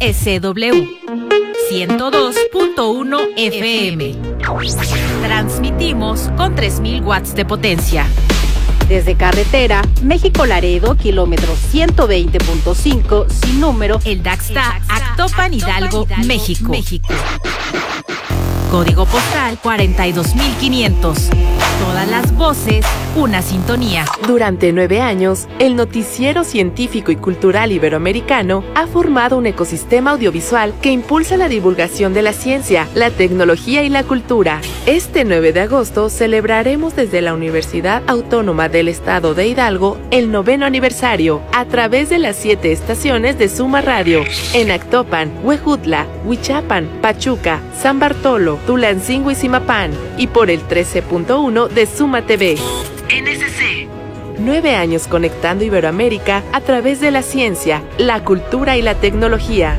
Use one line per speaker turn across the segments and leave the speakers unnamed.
XSW 102.1 FM. Transmitimos con 3000 watts de potencia.
Desde carretera, México-Laredo, kilómetro 120.5, sin número,
El Daxta, Actopan, Hidalgo, México. Código postal 42500. Todas las voces, una sintonía.
Durante 9 años, el noticiero científico y cultural iberoamericano ha formado un ecosistema audiovisual que impulsa la divulgación de la ciencia, la tecnología y la cultura. Este 9 de agosto celebraremos desde la Universidad Autónoma del Estado de Hidalgo el 9º aniversario a través de las 7 estaciones de Suma Radio en Actopan, Huejutla, Huichapan, Pachuca, San Bartolo, Tulancingo y Zimapán, y por el 13.1 de Suma TV. NSC. 9 años conectando Iberoamérica a través de la ciencia, la cultura y la tecnología.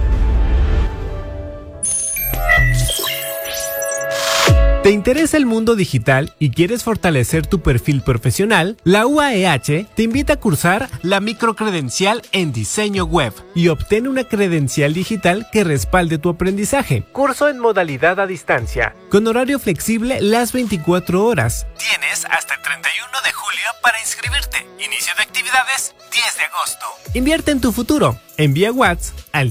¿Te interesa el mundo digital y quieres fortalecer tu perfil profesional? La UAEH te invita a cursar la microcredencial en diseño web y obtén una credencial digital que respalde tu aprendizaje. Curso en modalidad a distancia, con horario flexible las 24 horas. Tienes hasta el 31 de julio para inscribirte. Inicio de actividades 10 de agosto. Invierte en tu futuro. Envía WhatsApp al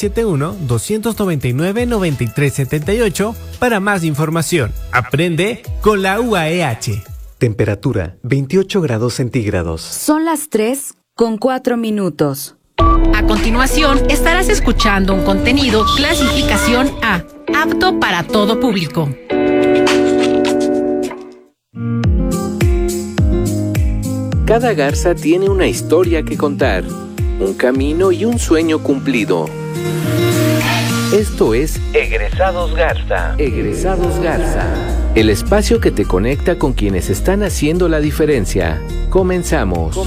771-299-9378 para más información. Aprende con la UAEH.
Temperatura 28 grados centígrados.
Son las 3:04.
A continuación, estarás escuchando un contenido clasificación A, apto para todo público.
Cada garza tiene una historia que contar, un camino y un sueño cumplido. Esto es Egresados Garza. Egresados Garza. El espacio que te conecta con quienes están haciendo la diferencia. Comenzamos.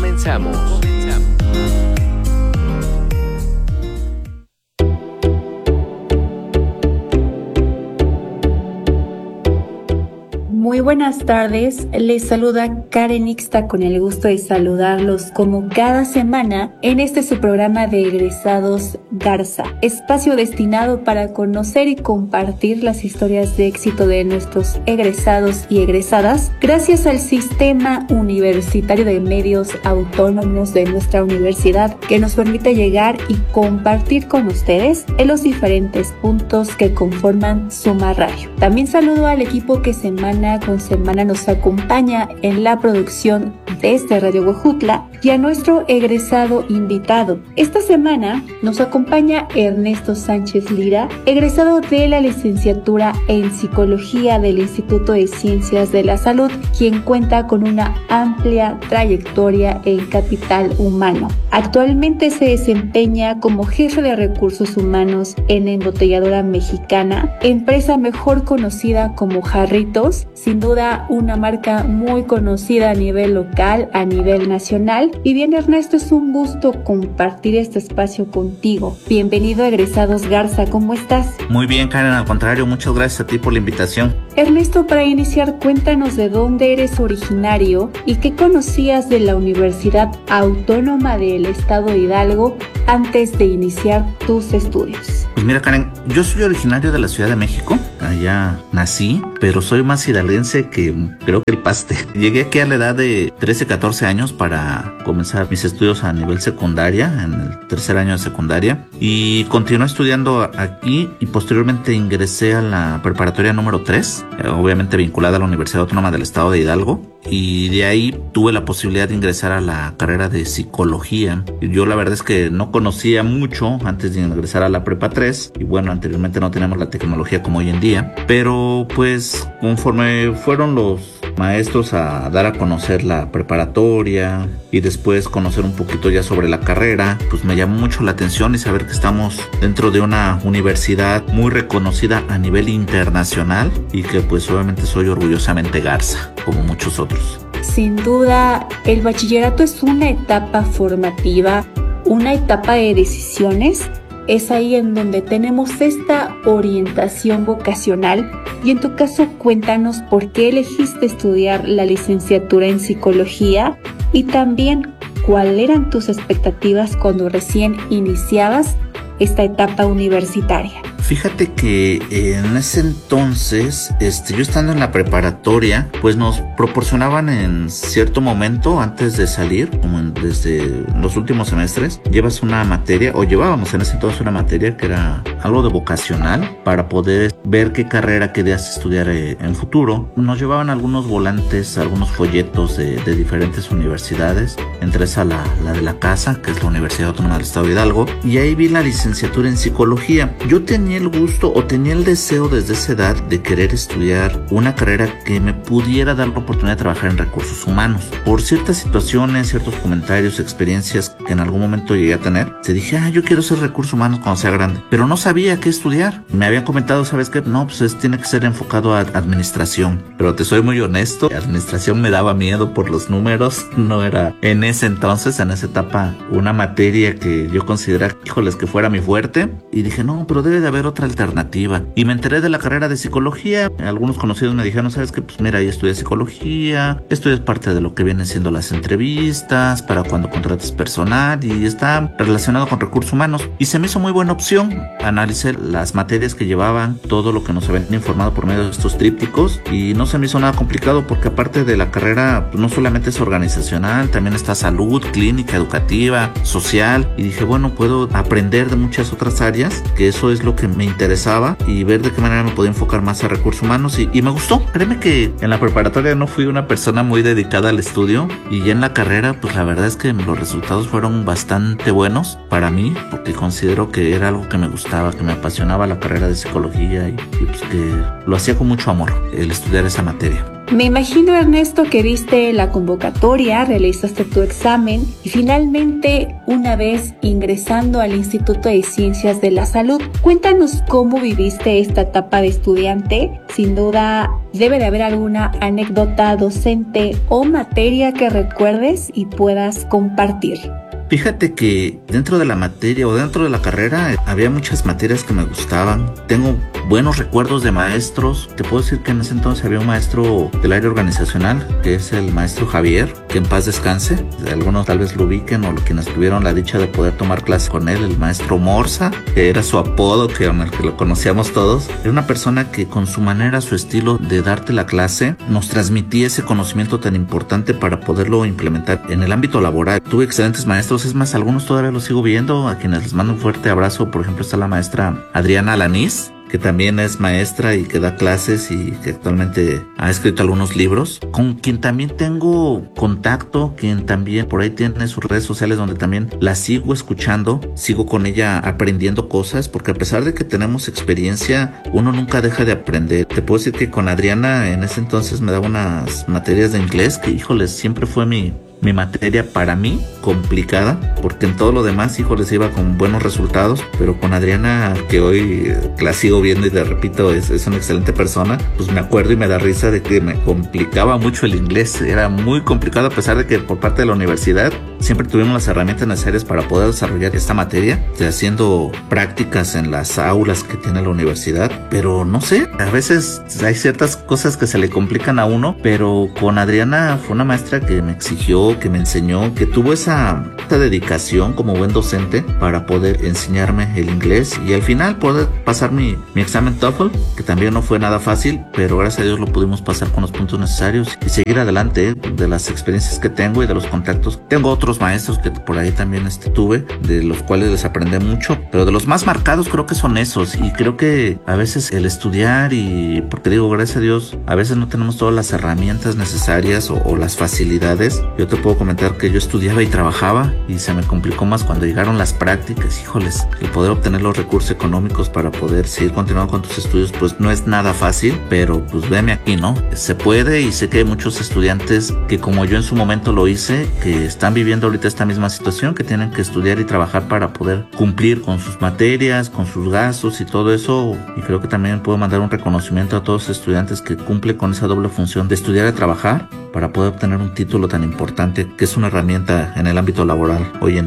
Muy buenas tardes, les saluda Karen Ixta con el gusto de saludarlos como cada semana en este su programa de Egresados Garza, espacio destinado para conocer y compartir las historias de éxito de nuestros egresados y egresadas gracias al Sistema Universitario de Medios Autónomos de nuestra universidad, que nos permite llegar y compartir con ustedes en los diferentes puntos que conforman Suma Radio. También saludo al equipo que semana con semana nos acompaña en la producción desde Radio Huejutla y a nuestro egresado invitado. Esta semana nos acompaña Ernesto Sánchez Lira, egresado de la licenciatura en Psicología del Instituto de Ciencias de la Salud, quien cuenta con una amplia trayectoria en capital humano. Actualmente se desempeña como jefe de recursos humanos en Embotelladora Mexicana, empresa mejor conocida como Jarritos, sin duda una marca muy conocida a nivel local, a nivel nacional. Y bien, Ernesto, es un gusto compartir este espacio contigo. Bienvenido a Egresados Garza, ¿cómo estás?
Muy bien, Karen, al contrario, muchas gracias a ti por la invitación.
Ernesto, para iniciar, cuéntanos de dónde eres originario y qué conocías de la Universidad Autónoma del Estado de Hidalgo antes de iniciar tus estudios.
Pues mira, Karen, yo soy originario de la Ciudad de México, allá nací, pero soy más hidalguense que creo que el paste. Llegué aquí a la edad de 13, 14 años para comenzar mis estudios a nivel secundaria, en el tercer año de secundaria, y continué estudiando aquí y posteriormente ingresé a la preparatoria número 3, obviamente vinculada a la Universidad Autónoma del Estado de Hidalgo, y de ahí tuve la posibilidad de ingresar a la carrera de psicología. Yo la verdad es que no conocía mucho antes de ingresar a la prepa 3, y bueno, anteriormente no teníamos la tecnología como hoy en día, pero pues conforme fueron los maestros a dar a conocer la preparatoria y después conocer un poquito ya sobre la carrera, pues me llamó mucho la atención y saber que estamos dentro de una universidad muy reconocida a nivel internacional y que pues obviamente soy orgullosamente Garza, como muchos otros.
Sin duda, el bachillerato es una etapa formativa, una etapa de decisiones. Es ahí en donde tenemos esta orientación vocacional. Y en tu caso, cuéntanos por qué elegiste estudiar la licenciatura en psicología y también cuáles eran tus expectativas cuando recién iniciabas esta etapa universitaria?
Fíjate que en ese entonces, yo estando en la preparatoria, pues nos proporcionaban en cierto momento antes de salir, como desde los últimos semestres, llevábamos en ese entonces una materia que era algo de vocacional para poder ver qué carrera querías estudiar en futuro. Nos llevaban algunos volantes, algunos folletos de diferentes universidades, entre esa la de la casa, que es la Universidad Autónoma del Estado de Hidalgo, y ahí vi la licenciatura en psicología. Yo tenía el gusto o tenía el deseo desde esa edad de querer estudiar una carrera que me pudiera dar la oportunidad de trabajar en recursos humanos. Por ciertas situaciones, ciertos comentarios, experiencias que en algún momento llegué a tener, te dije, yo quiero ser recursos humanos cuando sea grande, pero no sabía qué estudiar. Me habían comentado, ¿sabes qué? No, pues tiene que ser enfocado a administración, pero te soy muy honesto, administración me daba miedo por los números, no era en ese entonces, en esa etapa, una materia que yo consideraba, que fuera mi fuerte, y dije, no, pero debe de haber otra alternativa. Y me enteré de la carrera de psicología. Algunos conocidos me dijeron, ¿sabes qué? Pues mira, ahí estudias psicología, esto es parte de lo que vienen siendo las entrevistas para cuando contrates personal y está relacionado con recursos humanos. Y se me hizo muy buena opción. Analicé las materias que llevaban, todo lo que nos habían informado por medio de estos trípticos, y no se me hizo nada complicado porque aparte de la carrera, pues no solamente es organizacional, también está salud, clínica, educativa, social, y dije, bueno, puedo aprender de muchas otras áreas, que eso es lo que me interesaba, y ver de qué manera me podía enfocar más a recursos humanos, y me gustó. Créeme que en la preparatoria no fui una persona muy dedicada al estudio, y ya en la carrera, pues la verdad es que los resultados fueron bastante buenos para mí, porque considero que era algo que me gustaba, que me apasionaba la carrera de psicología, y pues que lo hacía con mucho amor, el estudiar esa materia.
Me imagino, Ernesto, que viste la convocatoria, realizaste tu examen y finalmente, una vez ingresando al Instituto de Ciencias de la Salud, cuéntanos cómo viviste esta etapa de estudiante. Sin duda, debe de haber alguna anécdota docente o materia que recuerdes y puedas compartir.
Fíjate que dentro de la materia o dentro de la carrera había muchas materias que me gustaban. Tengo buenos recuerdos de maestros. Te puedo decir que en ese entonces había un maestro del área organizacional, que es el maestro Javier, que en paz descanse. Algunos tal vez lo ubiquen, o quienes tuvieron la dicha de poder tomar clase con él, el maestro Morsa, que era su apodo, con el que lo conocíamos todos. Era una persona que con su manera, su estilo de darte la clase, nos transmitía ese conocimiento tan importante para poderlo implementar en el ámbito laboral. Tuve excelentes maestros. Es más, algunos todavía los sigo viendo, a quienes les mando un fuerte abrazo. Por ejemplo, está la maestra Adriana Alanís, que también es maestra y que da clases y que actualmente ha escrito algunos libros, con quien también tengo contacto, quien también por ahí tiene sus redes sociales donde también la sigo escuchando, sigo con ella aprendiendo cosas, porque a pesar de que tenemos experiencia, uno nunca deja de aprender. Te puedo decir que con Adriana en ese entonces me daba unas materias de inglés que, híjoles, siempre fue mi materia para mí complicada, porque en todo lo demás, híjoles, iba con buenos resultados, pero con Adriana, que hoy la sigo viendo y te repito, es una excelente persona, pues me acuerdo y me da risa de que me complicaba mucho el inglés. Era muy complicado, a pesar de que por parte de la universidad siempre tuvimos las herramientas necesarias para poder desarrollar esta materia, haciendo prácticas en las aulas que tiene la universidad, pero no sé, a veces hay ciertas cosas que se le complican a uno, pero con Adriana fue una maestra que me exigió, que me enseñó, que tuvo esa dedicación como buen docente para poder enseñarme el inglés y al final poder pasar mi examen TOEFL, que también no fue nada fácil, pero gracias a Dios lo pudimos pasar con los puntos necesarios y seguir adelante. De las experiencias que tengo y de los contactos, tengo otros maestros que por ahí también tuve, de los cuales les aprendí mucho, pero de los más marcados creo que son esos. Y creo que a veces el estudiar, y porque digo, gracias a Dios, a veces no tenemos todas las herramientas necesarias o las facilidades. Yo te puedo comentar que yo estudiaba y trabajaba y se me complicó más cuando llegaron las prácticas. Híjoles, el poder obtener los recursos económicos para poder seguir continuando con tus estudios, pues no es nada fácil, pero pues veme aquí, ¿no? Se puede, y sé que hay muchos estudiantes que, como yo en su momento lo hice, que están viviendo ahorita esta misma situación, que tienen que estudiar y trabajar para poder cumplir con sus materias, con sus gastos y todo eso. Y creo que también puedo mandar un reconocimiento a todos los estudiantes que cumplen con esa doble función de estudiar y trabajar para poder obtener un título tan importante, que es una herramienta en el ámbito laboral hoy en día.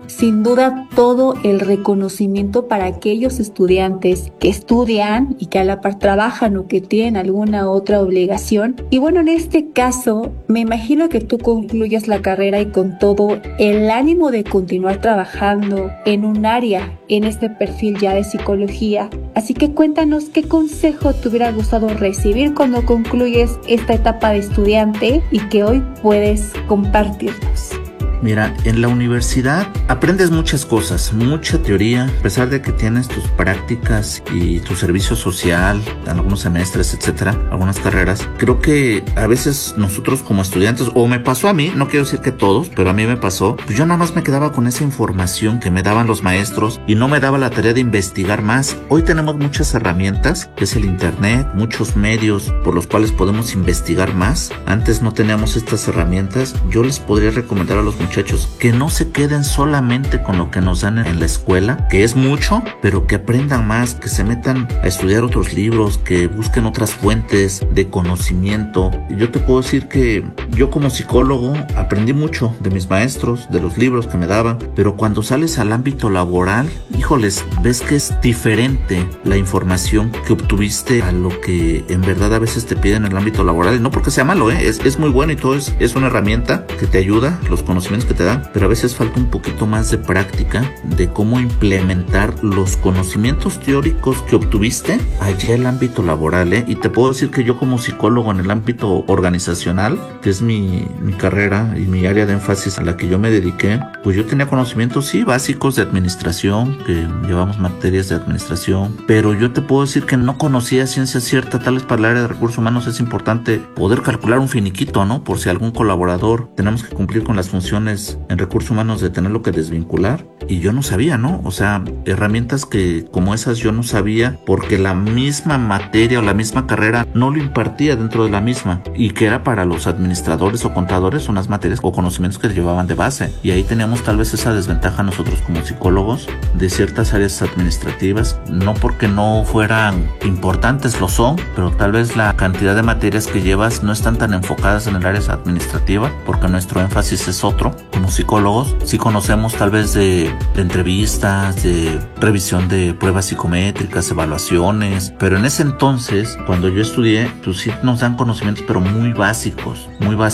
sin duda todo el reconocimiento para aquellos estudiantes que estudian y que a la par trabajan o que tienen alguna otra obligación. Y bueno, en este caso, me imagino que tú concluyes la carrera y con todo el ánimo de continuar trabajando en un área, en este perfil ya de psicología. Así que cuéntanos qué consejo te hubiera gustado recibir cuando concluyes esta etapa de estudiante y que hoy puedes compartirnos.
Mira, en la universidad aprendes muchas cosas, mucha teoría, a pesar de que tienes tus prácticas y tu servicio social, algunos semestres, etcétera, algunas carreras. Creo que a veces nosotros como estudiantes, o me pasó a mí, no quiero decir que todos, pero a mí me pasó, pues yo nada más me quedaba con esa información que me daban los maestros y no me daba la tarea de investigar más. Hoy tenemos muchas herramientas, que es el internet, muchos medios por los cuales podemos investigar más. Antes no teníamos estas herramientas. Yo les podría recomendar a los muchachos que no se queden solamente con lo que nos dan en la escuela, que es mucho, pero que aprendan más, que se metan a estudiar otros libros, que busquen otras fuentes de conocimiento. Yo te puedo decir que yo como psicólogo aprendí mucho de mis maestros, de los libros que me daban, pero cuando sales al ámbito laboral, híjoles, ves que es diferente la información que obtuviste a lo que en verdad a veces te piden en el ámbito laboral, y no porque sea malo, es muy bueno y todo, es una herramienta que te ayuda, los conocimientos que te dan, pero a veces falta un poquito más de práctica de cómo implementar los conocimientos teóricos que obtuviste allá en el ámbito laboral, Y te puedo decir que yo como psicólogo en el ámbito organizacional, que es mi carrera y mi área de énfasis a la que yo me dediqué, pues yo tenía conocimientos, sí, básicos de administración, que llevamos materias de administración, pero yo te puedo decir que no conocía ciencia cierta, tal vez para el área de recursos humanos es importante poder calcular un finiquito, ¿no? Por si algún colaborador tenemos que cumplir con las funciones en recursos humanos de tenerlo que desvincular, y yo no sabía, ¿no? O sea, herramientas que como esas yo no sabía porque la misma materia o la misma carrera no lo impartía dentro de la misma, y que era para los administradores o contadores unas materias o conocimientos que llevaban de base, y ahí teníamos tal vez esa desventaja nosotros como psicólogos de ciertas áreas administrativas, no porque no fueran importantes, lo son, pero tal vez la cantidad de materias que llevas no están tan enfocadas en el área administrativa porque nuestro énfasis es otro. Como psicólogos sí conocemos tal vez de entrevistas, de revisión de pruebas psicométricas, evaluaciones, pero en ese entonces cuando yo estudié pues sí nos dan conocimientos pero muy básicos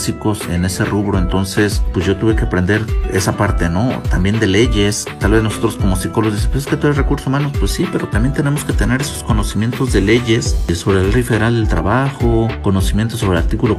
en ese rubro. Entonces pues yo tuve que aprender esa parte, ¿no? También de leyes. Tal vez nosotros como psicólogos dicen, pues es que tú eres recursos humanos, pues sí, pero también tenemos que tener esos conocimientos de leyes, sobre la Ley Federal del Trabajo, conocimientos sobre el artículo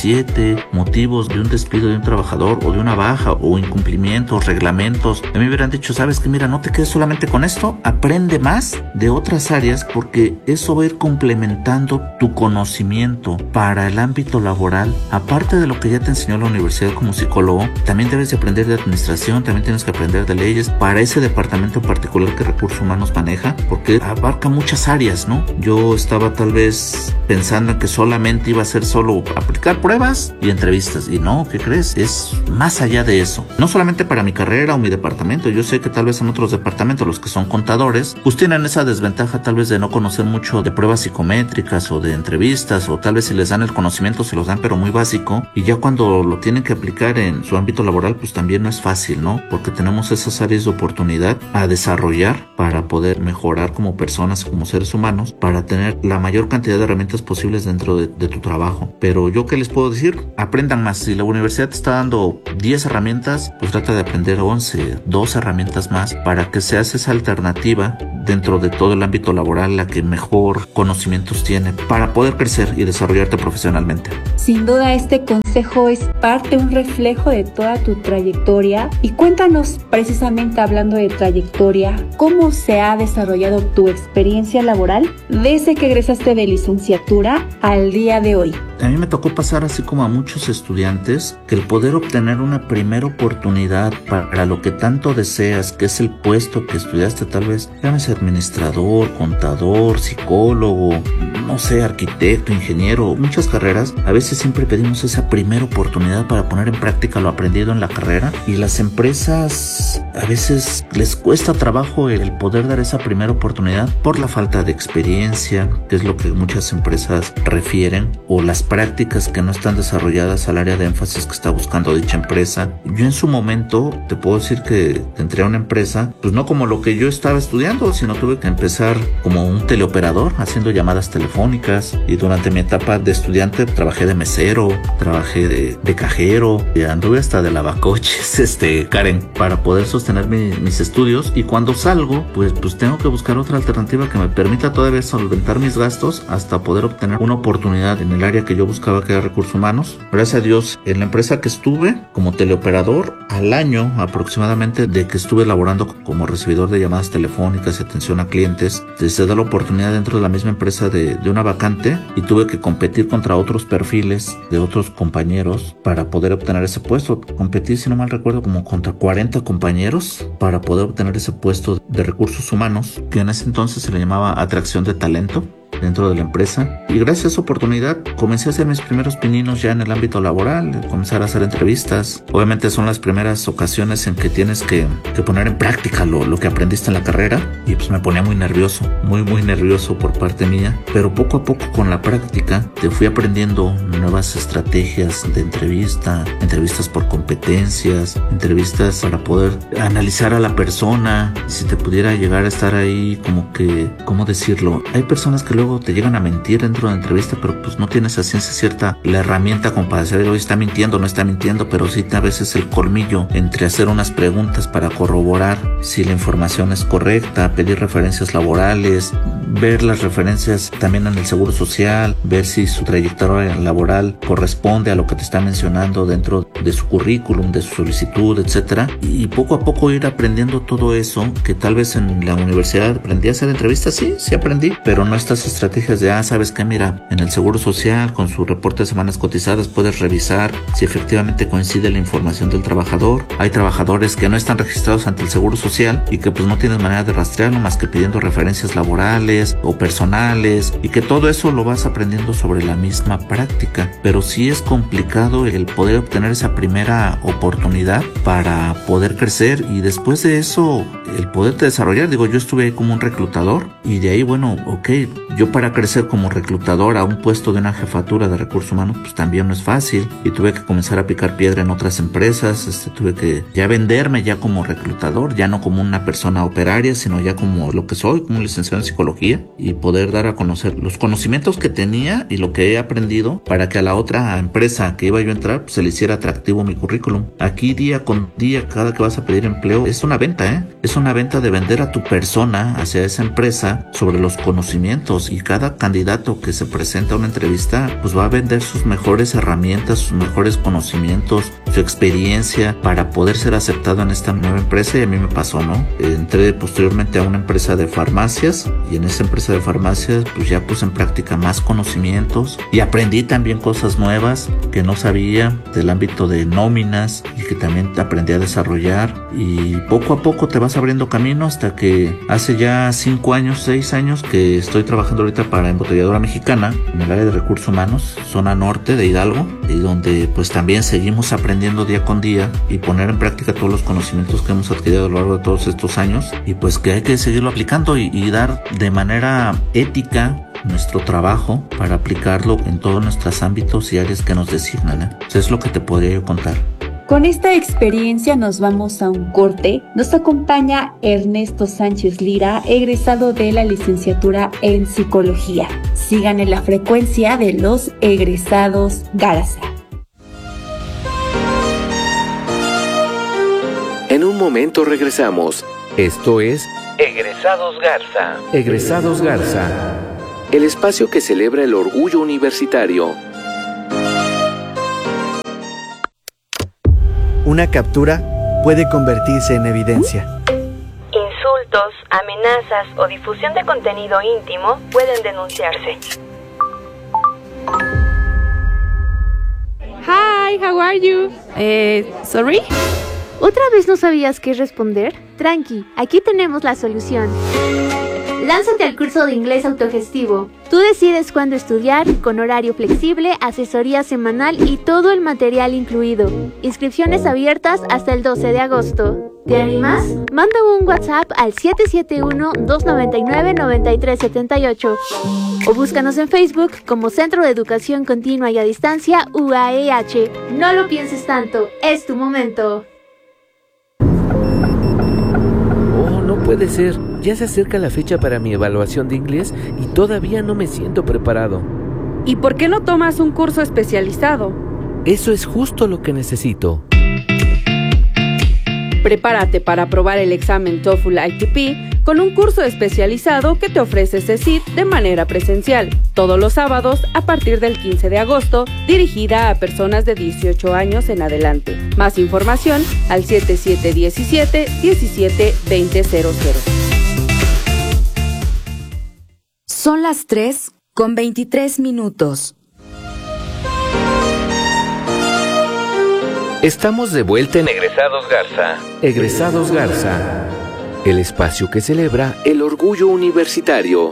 47, motivos de un despido de un trabajador o de una baja o incumplimientos, reglamentos. A mí me hubieran dicho, sabes que mira, no te quedes solamente con esto, aprende más de otras áreas porque eso va a ir complementando tu conocimiento para el ámbito laboral. Aparte de lo que ya te enseñó la universidad como psicólogo, también debes de aprender de administración, también tienes que aprender de leyes para ese departamento en particular que Recursos Humanos maneja, porque abarca muchas áreas, ¿no? Yo estaba tal vez pensando en que solamente iba a ser solo aplicar pruebas y entrevistas, y no, ¿qué crees? Es más allá de eso. No solamente para mi carrera o mi departamento, yo sé que tal vez en otros departamentos, los que son contadores, pues tienen esa desventaja tal vez de no conocer mucho de pruebas psicométricas o de entrevistas, o tal vez si les dan el conocimiento se los dan pero muy básico, y ya cuando lo tienen que aplicar en su ámbito laboral pues también no es fácil, ¿no? Porque tenemos esas áreas de oportunidad a desarrollar para poder mejorar como personas, como seres humanos, para tener la mayor cantidad de herramientas posibles dentro de tu trabajo. Pero yo qué les puedo decir, aprendan más. Si la universidad te está dando 10 herramientas, pues trata de aprender 11, 12 herramientas más para que seas esa alternativa dentro de todo el ámbito laboral, la que mejor conocimientos tiene para poder crecer y desarrollarte profesionalmente.
Sin duda este consejo es parte, un reflejo de toda tu trayectoria. Y cuéntanos, precisamente hablando de trayectoria, ¿cómo se ha desarrollado tu experiencia laboral desde que egresaste de licenciatura al día de hoy?
A mí me tocó pasar, así como a muchos estudiantes, que el poder obtener una primera oportunidad para lo que tanto deseas, que es el puesto que estudiaste, tal vez, llámese administrador, contador, psicólogo, no sé, arquitecto, ingeniero, muchas carreras, a veces siempre pedimos esa primera oportunidad para poner en práctica lo aprendido en la carrera, y las empresas a veces les cuesta trabajo el poder dar esa primera oportunidad por la falta de experiencia, que es lo que muchas empresas refieren, o las prácticas que no están desarrolladas al área de énfasis que está buscando dicha empresa. Yo en su momento te puedo decir que entré a una empresa, pues no como lo que yo estaba estudiando, sino tuve que empezar como un teleoperador haciendo llamadas telefónicas, y durante mi etapa de estudiante trabajé de mesero, trabajé de cajero, y anduve hasta de lavacoches, Karen, para poder sostener mis estudios, y cuando salgo pues tengo que buscar otra alternativa que me permita todavía solventar mis gastos hasta poder obtener una oportunidad en el área que yo buscaba, que era recursos humanos. Gracias a Dios, en la empresa que estuve como teleoperador, al año aproximadamente de que estuve laborando como recibidor de llamadas telefónicas y atención a clientes, se da la oportunidad dentro de la misma empresa de una vacante, y tuve que competir contra otros perfiles de otros compañeros para poder obtener ese puesto. Competí, si no mal recuerdo, como contra 40 compañeros para poder obtener ese puesto de recursos humanos, que en ese entonces se le llamaba atracción de talento dentro de la empresa. Y gracias a esa oportunidad comencé a hacer mis primeros pininos ya en el ámbito laboral, comenzar a hacer entrevistas. Obviamente son las primeras ocasiones en que tienes que poner en práctica lo que aprendiste en la carrera, y pues me ponía muy nervioso, muy nervioso por parte mía, pero poco a poco con la práctica te fui aprendiendo nuevas estrategias de entrevistas por competencias, entrevistas para poder analizar a la persona, si te pudiera llegar a estar ahí como que, ¿cómo decirlo? Hay personas que luego te llegan a mentir dentro de la entrevista, pero pues no tienes a ciencia cierta la herramienta como para saber hoy está mintiendo o no está mintiendo, pero sí a veces el colmillo entre hacer unas preguntas para corroborar si la información es correcta, pedir referencias laborales, ver las referencias también en el seguro social, ver si su trayectoria laboral corresponde a lo que te está mencionando dentro de su currículum, de su solicitud, etcétera, y poco a poco ir aprendiendo todo eso que tal vez en la universidad aprendí a hacer entrevistas, sí aprendí, pero no estas estrategias de, ¿sabes qué? Mira, en el seguro social con su reporte de semanas cotizadas puedes revisar si efectivamente coincide la información del trabajador. Hay trabajadores que no están registrados ante el seguro social y que pues no tienes manera de rastrearlo más que pidiendo referencias laborales o personales, y que todo eso lo vas aprendiendo sobre la misma práctica, pero sí es complicado el poder obtener esa primera oportunidad para poder crecer, y después de eso el poderte desarrollar. Digo, yo estuve ahí como un reclutador, y de ahí, bueno, ok, yo para crecer como reclutador a un puesto de una jefatura de recursos humanos pues también no es fácil, y tuve que comenzar a picar piedra en otras empresas. Tuve que ya venderme ya como reclutador, ya no como una persona operaria, sino ya como lo que soy, como licenciado en psicología, y poder dar a conocer los conocimientos que tenía y lo que he aprendido para que a la otra empresa que iba yo a entrar pues se le hiciera atractivo mi currículum. Aquí día con día, cada que vas a pedir empleo, es una venta, es una venta de vender a tu persona hacia esa empresa sobre los conocimientos, y cada candidato que se presenta a una entrevista pues va a vender sus mejores herramientas, sus mejores conocimientos, su experiencia para poder ser aceptado en esta nueva empresa. Y a mí me pasó, ¿no? Entré posteriormente a una empresa de farmacias, y en esa empresa de farmacias pues ya puse en práctica más conocimientos y aprendí también cosas nuevas que no sabía del ámbito de nóminas y que también aprendí a desarrollar, y poco a poco te vas abriendo camino hasta que hace ya 6 años que estoy trabajando ahorita para Embotelladora Mexicana en el área de recursos humanos, zona norte de Hidalgo, y donde pues también seguimos aprendiendo día con día y poner en práctica todos los conocimientos que hemos adquirido a lo largo de todos estos años, y pues que hay que seguirlo aplicando y dar de manera ética nuestro trabajo para aplicarlo en todos nuestros ámbitos y áreas que nos designan. Eso es lo que te podría yo contar.
Con esta experiencia nos vamos a un corte. Nos acompaña Ernesto Sánchez Lira, egresado de la licenciatura en Psicología. Sigan en la frecuencia de los egresados Garza.
En un momento regresamos. Esto es Egresados Garza. Egresados Garza. El espacio que celebra el orgullo universitario.
Una captura puede convertirse en evidencia.
Insultos, amenazas o difusión de contenido íntimo pueden denunciarse.
Hi, how are you? Sorry?
¿Otra vez no sabías qué responder? Tranqui, aquí tenemos la solución. Lánzate al curso de inglés autogestivo. Tú decides cuándo estudiar, con horario flexible, asesoría semanal y todo el material incluido. Inscripciones abiertas hasta el 12 de agosto. ¿Te animas? Manda un WhatsApp al 771-299-9378 o búscanos en Facebook como Centro de Educación Continua y a Distancia UAEH. No lo pienses tanto, es tu momento.
Oh, no puede ser. Ya se acerca la fecha para mi evaluación de inglés y todavía no me siento preparado.
¿Y por qué no tomas un curso especializado?
Eso es justo lo que necesito.
Prepárate para aprobar el examen TOEFL ITP con un curso especializado que te ofrece CECIT de manera presencial, todos los sábados a partir del 15 de agosto, dirigida a personas de 18 años en adelante. Más información al 7717-172000.
Son las 3:23.
Estamos de vuelta en Egresados Garza. Egresados Garza, el espacio que celebra el orgullo universitario.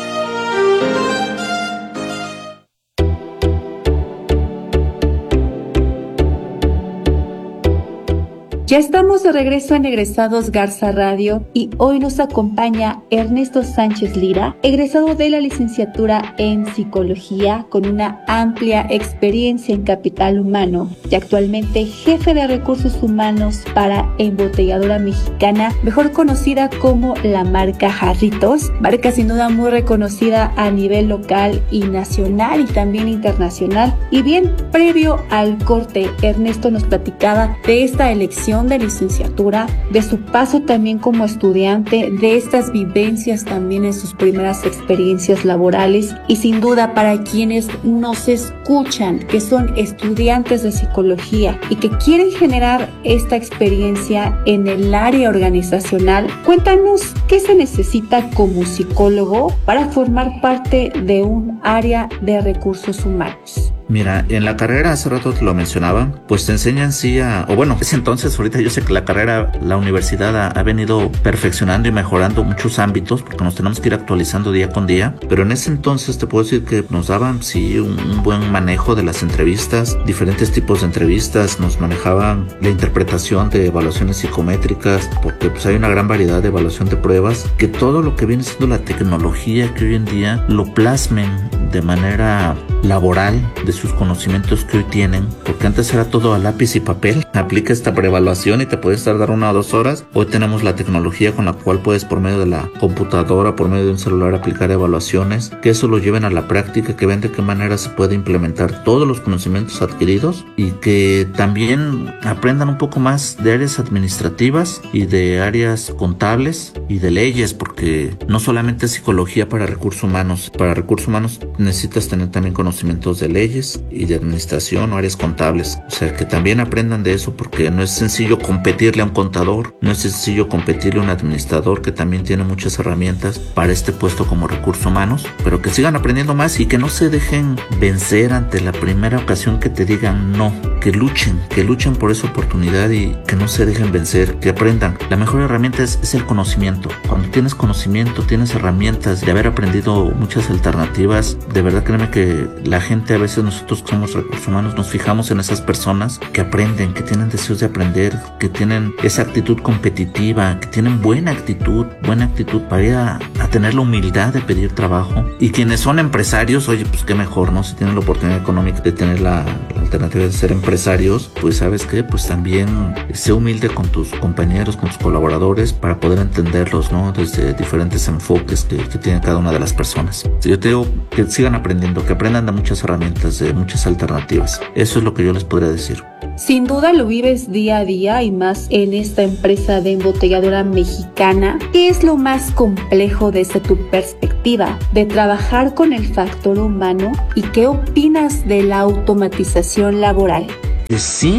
Ya estamos de regreso en Egresados Garza Radio y hoy nos acompaña Ernesto Sánchez Lira, egresado de la licenciatura en Psicología con una amplia experiencia en capital humano y actualmente jefe de recursos humanos para Embotelladora Mexicana, mejor conocida como la marca Jarritos, marca sin duda muy reconocida a nivel local y nacional y también internacional. Y bien, previo al corte, Ernesto nos platicaba de esta elección de licenciatura, de su paso también como estudiante, de estas vivencias también en sus primeras experiencias laborales y sin duda para quienes nos escuchan, que son estudiantes de psicología y que quieren generar esta experiencia en el área organizacional, cuéntanos qué se necesita como psicólogo para formar parte de un área de recursos humanos.
Mira, en la carrera, hace rato te lo mencionaba, pues te enseñan ese entonces, ahorita yo sé que la universidad ha venido perfeccionando y mejorando muchos ámbitos porque nos tenemos que ir actualizando día con día, pero en ese entonces te puedo decir que nos daban, un buen manejo de las entrevistas, diferentes tipos de entrevistas, nos manejaban la interpretación de evaluaciones psicométricas, porque pues hay una gran variedad de evaluación de pruebas, que todo lo que viene siendo la tecnología que hoy en día lo plasmen de manera laboral de sus conocimientos que hoy tienen, porque antes era todo a lápiz y papel. Aplica esta preevaluación y te puedes tardar 1 o 2 horas. Hoy tenemos la tecnología con la cual puedes, por medio de la computadora, por medio de un celular, aplicar evaluaciones, que eso lo lleven a la práctica, que vean de qué manera se puede implementar todos los conocimientos adquiridos y que también aprendan un poco más de áreas administrativas y de áreas contables y de leyes, porque no solamente es psicología para recursos humanos necesitas tener también conocimientos de leyes y de administración o áreas contables, o sea que también aprendan de eso, porque no es sencillo competirle a un contador, no es sencillo competirle a un administrador que también tiene muchas herramientas para este puesto como recursos humanos, pero que sigan aprendiendo más y que no se dejen vencer ante la primera ocasión que te digan no, que luchen por esa oportunidad y que no se dejen vencer, que aprendan. La mejor herramienta es el conocimiento. Cuando tienes conocimiento, tienes herramientas de haber aprendido muchas alternativas, de verdad créeme que la gente, a veces nosotros somos recursos humanos, nos fijamos en esas personas que aprenden, que tienen deseos de aprender, que tienen esa actitud competitiva, que tienen buena actitud para ir a tener la humildad de pedir trabajo. Y quienes son empresarios, oye, pues qué mejor, ¿no? Si tienen la oportunidad económica de tener la alternativa de ser empresarios, pues ¿sabes qué? Pues también sé humilde con tus compañeros, con tus colaboradores para poder entenderlos, ¿no? Desde diferentes enfoques que tiene cada una de las personas. Yo te digo que sigan aprendiendo, que aprendan de muchas herramientas, de muchas alternativas. Eso es lo que yo les podría decir.
Sin duda lo vives día a día y más en esta empresa de Embotelladora Mexicana. ¿Qué es lo más complejo desde tu perspectiva de trabajar con el factor humano y qué opinas de la automatización laboral?
Sí,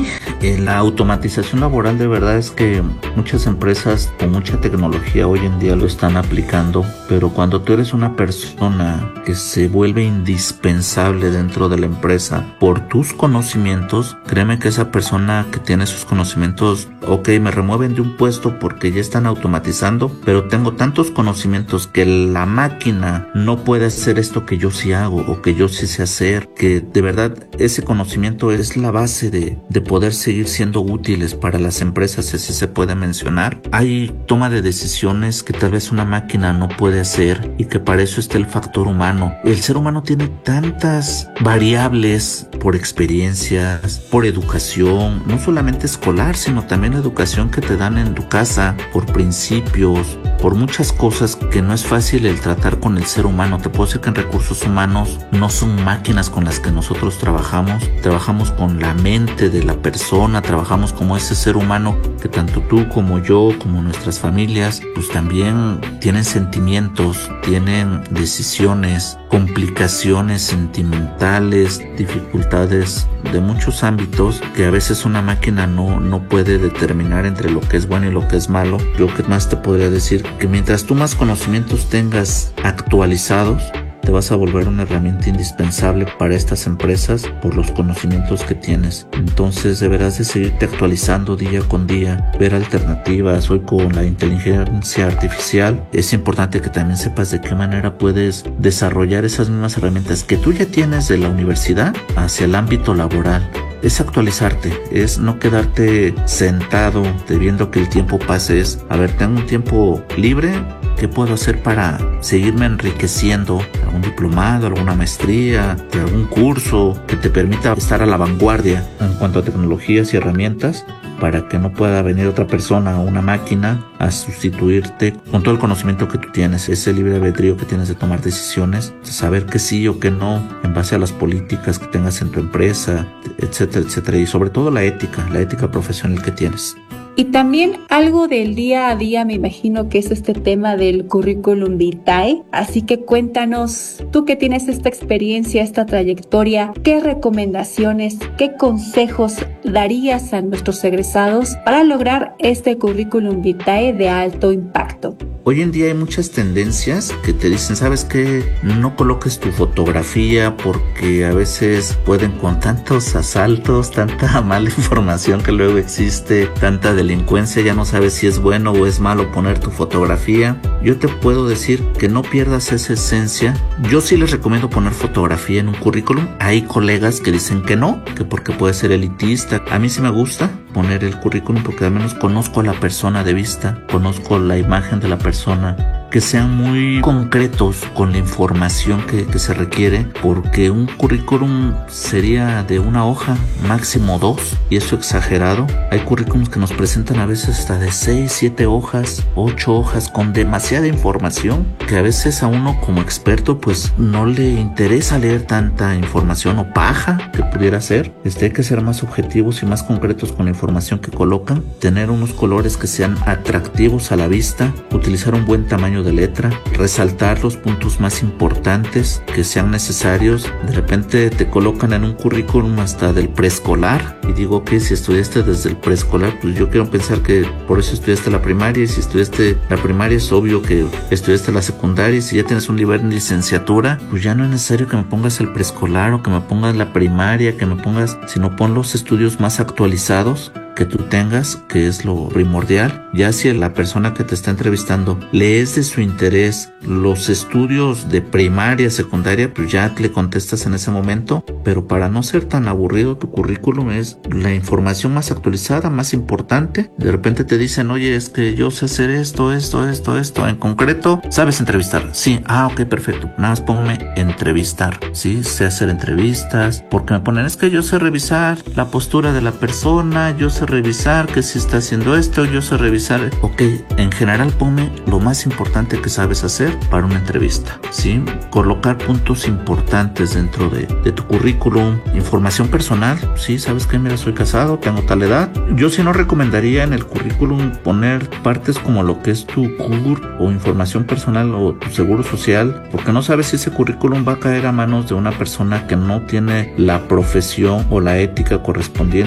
La automatización laboral de verdad es que muchas empresas con mucha tecnología hoy en día lo están aplicando, pero cuando tú eres una persona que se vuelve indispensable dentro de la empresa por tus conocimientos, créeme que esa persona que tiene sus conocimientos, ok, me remueven de un puesto porque ya están automatizando, pero tengo tantos conocimientos que la máquina no puede hacer esto que yo sí hago o que yo sí sé hacer, que de verdad ese conocimiento es la base de poder seguir siendo útiles para las empresas, así se puede mencionar. Hay toma de decisiones que tal vez una máquina no puede hacer y que para eso está el factor humano. El ser humano tiene tantas variables por experiencias, por educación, no solamente escolar, sino también educación que te dan en tu casa, por principios, por muchas cosas que no es fácil el tratar con el ser humano. Te puedo decir que en recursos humanos no son máquinas con las que nosotros trabajamos con la mente de la persona, trabajamos como ese ser humano que tanto tú como yo, como nuestras familias, pues también tienen sentimientos, tienen decisiones, complicaciones sentimentales, dificultades de muchos ámbitos que a veces una máquina no puede determinar entre lo que es bueno y lo que es malo. Yo que más te podría decir que mientras tú más conocimientos tengas actualizados, te vas a volver una herramienta indispensable para estas empresas por los conocimientos que tienes. Entonces deberás de seguirte actualizando día con día, ver alternativas. Hoy con la inteligencia artificial es importante que también sepas de qué manera puedes desarrollar esas mismas herramientas que tú ya tienes de la universidad hacia el ámbito laboral. Es actualizarte, es no quedarte sentado viendo que el tiempo pase, es, a ver, tengo un tiempo libre, ¿qué puedo hacer para seguirme enriqueciendo? ¿Algún diplomado, alguna maestría, algún curso que te permita estar a la vanguardia en cuanto a tecnologías y herramientas, para que no pueda venir otra persona o una máquina a sustituirte con todo el conocimiento que tú tienes, ese libre albedrío que tienes de tomar decisiones, de saber que sí o que no en base a las políticas que tengas en tu empresa, etcétera, etcétera, y sobre todo la ética profesional que tienes.
Y también algo del día a día, me imagino que es este tema del currículum vitae. Así que cuéntanos, tú que tienes esta experiencia, esta trayectoria, ¿qué recomendaciones, qué consejos darías a nuestros egresados para lograr este currículum vitae de alto impacto?
Hoy en día hay muchas tendencias que te dicen, ¿sabes qué? No coloques tu fotografía porque a veces pueden con tantos asaltos, tanta mala información que luego existe, tanta delincuencia, ya no sabes si es bueno o es malo poner tu fotografía. Yo te puedo decir que no pierdas esa esencia. Yo sí les recomiendo poner fotografía en un currículum. Hay colegas que dicen que no, que porque puede ser elitista. A mí sí me gusta poner el currículum porque al menos conozco a la persona de vista, conozco la imagen de la persona, que sean muy concretos con la información que se requiere, porque un currículum sería de una hoja, máximo 2, y eso exagerado. Hay currículums que nos presentan a veces hasta de 6, 7 hojas, 8 hojas con demasiada información, que a veces a uno como experto pues no le interesa leer tanta información o paja que pudiera ser. Hay que ser más objetivos y más concretos con la información que colocan, tener unos colores que sean atractivos a la vista, utilizar un buen tamaño de letra, resaltar los puntos más importantes que sean necesarios. De repente te colocan en un currículum hasta del preescolar y digo que si estudiaste desde el preescolar, pues yo quiero pensar que por eso estudiaste la primaria, y si estudiaste la primaria es obvio que estudiaste la secundaria, y si ya tienes un nivel de licenciatura, pues ya no es necesario que me pongas el preescolar o que me pongas la primaria, que me pongas, sino pon los estudios más actualizados que tú tengas, que es lo primordial. Ya si la persona que te está entrevistando le es de su interés los estudios de primaria, secundaria, pues ya le contestas en ese momento, pero para no ser tan aburrido tu currículum es la información más actualizada, más importante. De repente te dicen, oye, es que yo sé hacer esto, en concreto, ¿sabes entrevistar? Sí, ok, perfecto, nada más ponme entrevistar, sí, sé hacer entrevistas, porque me ponen, es que yo sé revisar la postura de la persona, yo sé revisar que si está haciendo esto, yo sé revisar. Ok, en general ponme lo más importante que sabes hacer para una entrevista, ¿sí? Colocar puntos importantes dentro de tu currículum, información personal, sí, sabes que mira, soy casado, tengo tal edad. Yo sí no recomendaría en el currículum poner partes como lo que es tu CUR o información personal o tu seguro social, porque no sabes si ese currículum va a caer a manos de una persona que no tiene la profesión o la ética correspondiente.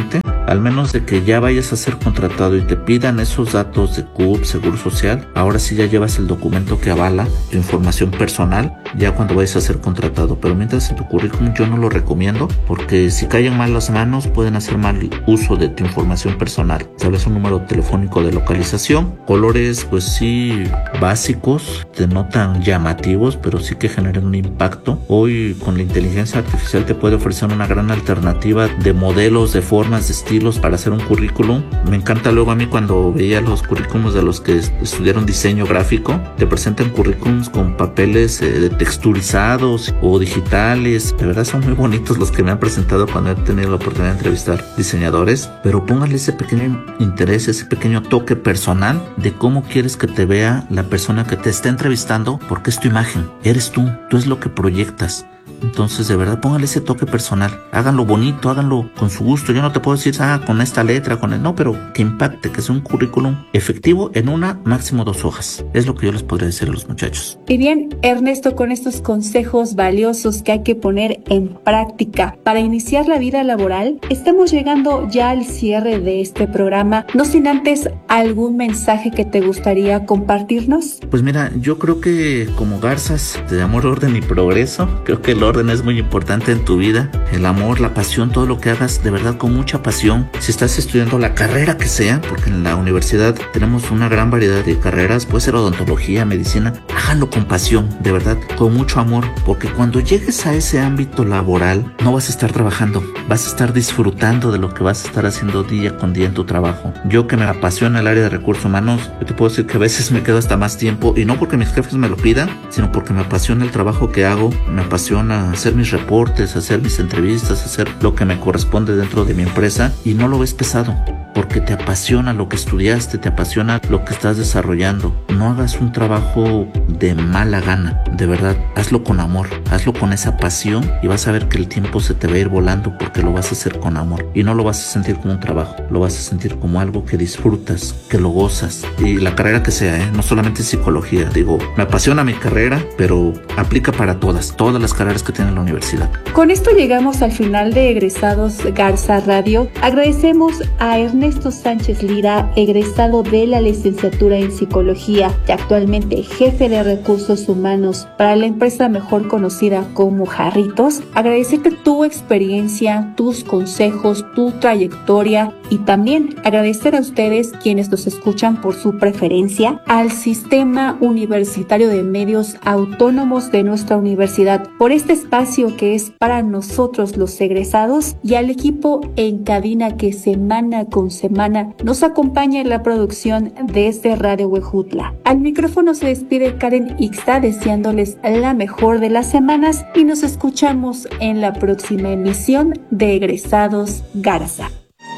Al menos de que ya vayas a ser contratado y te pidan esos datos de CURP, Seguro Social, ahora sí ya llevas el documento que avala tu información personal ya cuando vayas a ser contratado. Pero mientras en tu currículum yo no lo recomiendo, porque si caen mal las manos pueden hacer mal uso de tu información personal. Sabes un número telefónico de localización, colores pues sí básicos, no tan llamativos, pero sí que generan un impacto. Hoy con la inteligencia artificial te puede ofrecer una gran alternativa de modelos, de formas, de estilos para hacer un currículum. Me encanta luego a mí cuando veía los currículums de los que estudiaron diseño gráfico, te presentan currículums con papeles texturizados o digitales. De verdad son muy bonitos los que me han presentado cuando he tenido la oportunidad de entrevistar diseñadores, pero póngale ese pequeño interés, ese pequeño toque personal de cómo quieres que te vea la persona que te está entrevistando, porque es tu imagen, eres tú es lo que proyectas. Entonces, de verdad, póngale ese toque personal. Háganlo bonito, háganlo con su gusto. Yo no te puedo decir, con esta letra, no, pero que impacte, que sea un currículum efectivo en una, máximo 2 hojas. Es lo que yo les podría decir a los muchachos.
Y bien, Ernesto, con estos consejos valiosos que hay que poner en práctica para iniciar la vida laboral, estamos llegando ya al cierre de este programa. No sin antes algún mensaje que te gustaría compartirnos.
Pues mira, yo creo que como garzas de amor, orden y progreso, creo que el orden es muy importante en tu vida. El amor, la pasión, todo lo que hagas de verdad con mucha pasión. Si estás estudiando la carrera que sea, porque en la universidad tenemos una gran variedad de carreras, puede ser odontología, medicina, háganlo con pasión, de verdad, con mucho amor, porque cuando llegues a ese ámbito laboral no vas a estar trabajando, vas a estar disfrutando de lo que vas a estar haciendo día con día en tu trabajo. Yo que me apasiona el área de recursos humanos, yo te puedo decir que a veces me quedo hasta más tiempo, y no porque mis jefes me lo pidan, sino porque me apasiona el trabajo que hago, me apasiona hacer mis reportes, hacer mis entrevistas, hacer lo que me corresponde dentro de mi empresa, y no lo ves pesado, porque te apasiona lo que estudiaste, te apasiona lo que estás desarrollando. No hagas un trabajo de mala gana, de verdad, hazlo con amor, hazlo con esa pasión y vas a ver que el tiempo se te va a ir volando porque lo vas a hacer con amor y no lo vas a sentir como un trabajo, lo vas a sentir como algo que disfrutas, que lo gozas, y la carrera que sea, no solamente psicología, digo, me apasiona mi carrera, pero aplica para todas las carreras que tiene la universidad.
Con esto llegamos al final de Egresados Garza Radio. Agradecemos a Ernesto Sánchez Lira, egresado de la licenciatura en psicología y actualmente jefe de recursos humanos para la empresa mejor conocida como Jarritos. Agradecerte tu experiencia, tus consejos, tu trayectoria, y también agradecer a ustedes quienes nos escuchan por su preferencia, al Sistema Universitario de Medios Autónomos de nuestra universidad por este espacio que es para nosotros los egresados, y al equipo en cabina que semana con semana nos acompaña en la producción desde Radio Huejutla. Al micrófono se despide Karen Ixta deseándoles la mejor de las semanas, y nos escuchamos en la próxima emisión de Egresados Garza.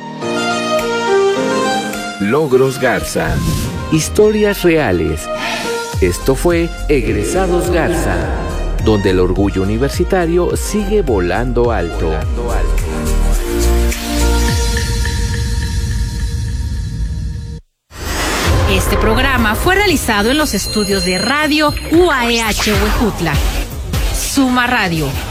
Logros Garza. Historias reales. Esto fue Egresados Garza, donde el orgullo universitario sigue volando alto.
Este programa fue realizado en los estudios de Radio UAEH Huejutla. Suma Radio.